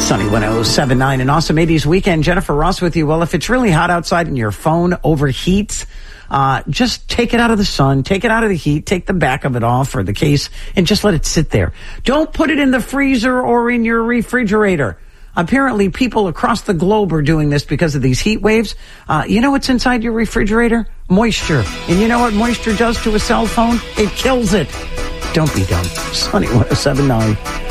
Sunny 107.9, an awesome 80s weekend. Jennifer Ross with you. Well, if it's really hot outside and your phone overheats, just take it out of the sun, take it out of the heat, take the back of it off or the case, and just let it sit there. Don't put it in the freezer or in your refrigerator. Apparently, people across the globe are doing this because of these heat waves. You know what's inside your refrigerator? Moisture. And you know what moisture does to a cell phone? It kills it. Don't be dumb. Sunny 107.9.